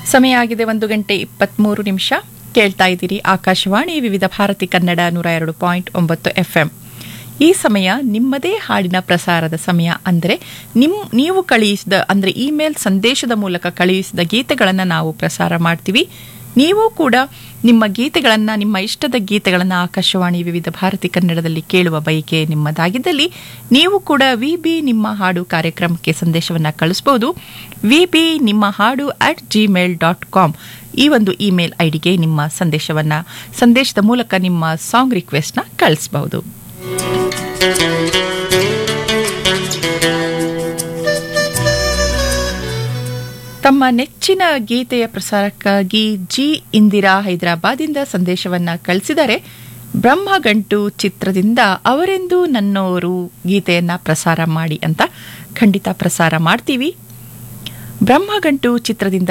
ಸಮಯ ಆಗಿದೆ 1:23 ಕೇಳ್ತಾ ಇದ್ದೀರಿ ಆಕಾಶವಾಣಿ ವಿವಿಧ ಭಾರತಿ ಕನ್ನಡ 102.9 FM. ಈ ಸಮಯ ನಿಮ್ಮದೇ ಹಾಡಿನ ಪ್ರಸಾರದ ಸಮಯ. ಅಂದರೆ ನೀವು ಕಳುಹಿಸಿದ ಅಂದರೆ ಇಮೇಲ್ ಸಂದೇಶದ ಮೂಲಕ ಕಳುಹಿಸಿದ ಗೀತೆಗಳನ್ನು ನಾವು ಪ್ರಸಾರ ಮಾಡ್ತೀವಿ. ನೀವು ಕೂಡ ನಿಮ್ಮ ಗೀತೆಗಳನ್ನು, ನಿಮ್ಮ ಇಷ್ಟದ ಗೀತೆಗಳನ್ನು ಆಕಾಶವಾಣಿ ವಿವಿಧ ಭಾರತಿ ಕನ್ನಡದಲ್ಲಿ ಕೇಳುವ ಬಯಕೆ ನಿಮ್ಮದಾಗಿದ್ದಲ್ಲಿ ನೀವು ಕೂಡ ವಿಬಿ ನಿಮ್ಮ ಹಾಡು ಕಾರ್ಯಕ್ರಮಕ್ಕೆ ಸಂದೇಶವನ್ನು ಕಳಿಸಬಹುದು. ವಿಬಿ ನಿಮ್ಮ ಹಾಡು @gmail.com ಈ ಒಂದು ಇಮೇಲ್ ಐಡಿಗೆ ನಿಮ್ಮ ಸಂದೇಶದ ಮೂಲಕ ನಿಮ್ಮ ಸಾಂಗ್ ರಿಕ್ವೆಸ್ಟ್ನ ಕಳಿಸಬಹುದು. ತಮ್ಮ ನೆಚ್ಚಿನ ಗೀತೆಯ ಪ್ರಸಾರಕ್ಕಾಗಿ ಜಿ ಇಂದಿರಾ ಹೈದರಾಬಾದಿಂದ ಸಂದೇಶವನ್ನ ಕಳಿಸಿದರೆ, ಬ್ರಹ್ಮಗಂಟು ಚಿತ್ರದಿಂದ ಅವರೆಂದು ನನ್ನೋರು ಗೀತೆಯನ್ನ ಪ್ರಸಾರ ಮಾಡಿ ಅಂತ. ಖಂಡಿತ ಪ್ರಸಾರ ಮಾಡ್ತೀವಿ. ಬ್ರಹ್ಮಗಂಟು ಚಿತ್ರದಿಂದ